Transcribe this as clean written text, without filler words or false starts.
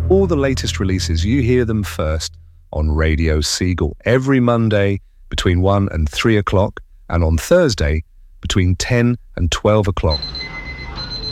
All the latest releases, you hear them first on Radio Seagull every Monday between 1 and 3 o'clock, and on Thursday between 10 and 12 o'clock.